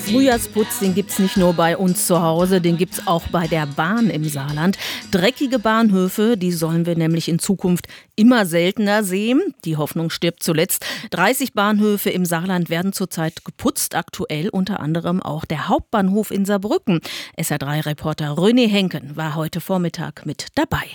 Frühjahrsputz, den gibt's nicht nur bei uns zu Hause, den gibt's auch bei der Bahn im Saarland. Dreckige Bahnhöfe, die sollen wir nämlich in Zukunft immer seltener sehen. Die Hoffnung stirbt zuletzt. 30 Bahnhöfe im Saarland werden zurzeit geputzt, aktuell unter anderem auch der Hauptbahnhof in Saarbrücken. SR3-Reporter René Henken war heute Vormittag mit dabei.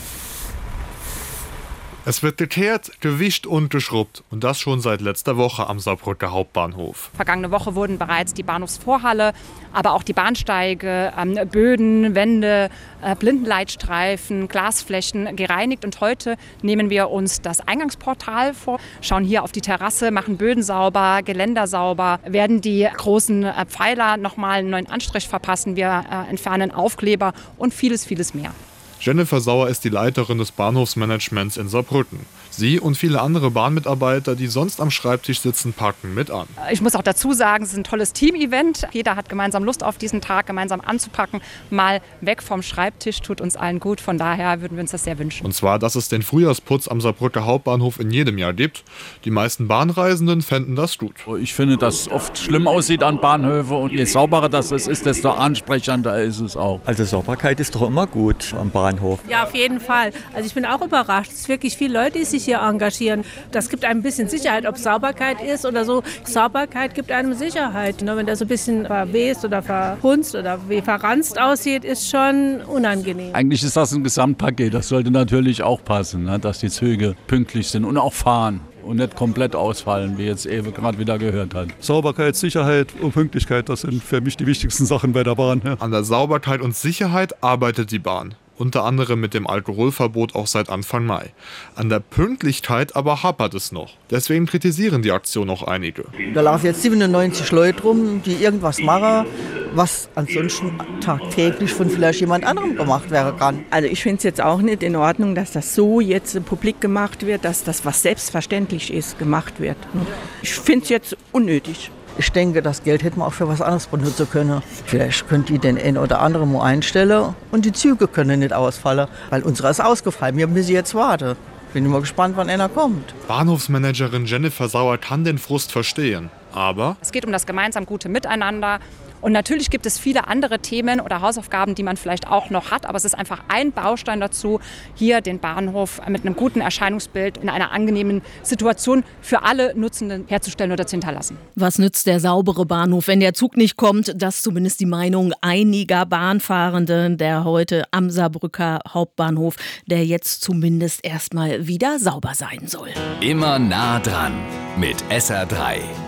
Es wird geteert, gewischt und geschrubbt. Und das schon seit letzter Woche am Saarbrücker Hauptbahnhof. Vergangene Woche wurden bereits die Bahnhofsvorhalle, aber auch die Bahnsteige, Böden, Wände, Blindenleitstreifen, Glasflächen gereinigt. Und heute nehmen wir uns das Eingangsportal vor, schauen hier auf die Terrasse, machen Böden sauber, Geländer sauber, werden die großen Pfeiler nochmal einen neuen Anstrich verpassen. Wir entfernen Aufkleber und vieles, vieles mehr. Jennifer Sauer ist die Leiterin des Bahnhofsmanagements in Saarbrücken. Sie und viele andere Bahnmitarbeiter, die sonst am Schreibtisch sitzen, packen mit an. Ich muss auch dazu sagen, es ist ein tolles Team-Event. Jeder hat gemeinsam Lust auf diesen Tag, gemeinsam anzupacken. Mal weg vom Schreibtisch tut uns allen gut. Von daher würden wir uns das sehr wünschen. Und zwar, dass es den Frühjahrsputz am Saarbrücker Hauptbahnhof in jedem Jahr gibt. Die meisten Bahnreisenden fänden das gut. Ich finde, dass es oft schlimm aussieht an Bahnhöfen. Und je sauberer das ist, desto ansprechender ist es auch. Also Sauberkeit ist doch immer gut am Bahnhof. Ja, auf jeden Fall. Also ich bin auch überrascht. Es sind wirklich viele Leute, die sich hier engagieren. Das gibt einem ein bisschen Sicherheit, ob Sauberkeit ist oder so. Sauberkeit gibt einem Sicherheit. Wenn der so ein bisschen verwest oder verhunzt oder wie verranzt aussieht, ist schon unangenehm. Eigentlich ist das ein Gesamtpaket. Das sollte natürlich auch passen, dass die Züge pünktlich sind und auch fahren. Und nicht komplett ausfallen, wie jetzt Ewe gerade wieder gehört hat. Sauberkeit, Sicherheit und Pünktlichkeit, das sind für mich die wichtigsten Sachen bei der Bahn. Ja. An der Sauberkeit und Sicherheit arbeitet die Bahn. Unter anderem mit dem Alkoholverbot auch seit Anfang Mai. An der Pünktlichkeit aber hapert es noch. Deswegen kritisieren die Aktion auch einige. Da laufen jetzt 97 Leute rum, die irgendwas machen, was ansonsten tagtäglich von vielleicht jemand anderem gemacht werden kann. Also ich finde es jetzt auch nicht in Ordnung, dass das so jetzt publik gemacht wird, dass das, was selbstverständlich ist, gemacht wird. Ich finde es jetzt unnötig. Ich denke, das Geld hätte man auch für was anderes benutzen können. Vielleicht könnt ihr den einen oder anderen mal einstellen und die Züge können nicht ausfallen, weil unsere ist ausgefallen. Wir müssen jetzt warten. Bin mal gespannt, wann einer kommt. Bahnhofsmanagerin Jennifer Sauer kann den Frust verstehen, aber es geht um das gemeinsam gute Miteinander. Und natürlich gibt es viele andere Themen oder Hausaufgaben, die man vielleicht auch noch hat. Aber es ist einfach ein Baustein dazu, hier den Bahnhof mit einem guten Erscheinungsbild in einer angenehmen Situation für alle Nutzenden herzustellen oder zu hinterlassen. Was nützt der saubere Bahnhof, wenn der Zug nicht kommt? Das ist zumindest die Meinung einiger Bahnfahrenden, der heute am Saarbrücker Hauptbahnhof, der jetzt zumindest erstmal wieder sauber sein soll. Immer nah dran mit SR3.